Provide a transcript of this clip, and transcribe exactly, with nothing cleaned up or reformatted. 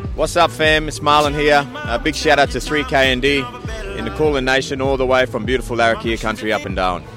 What's up, fam? It's Marlon here. A big shout out to three K N D in the Kulin Nation all the way from beautiful Larrakia country up and down.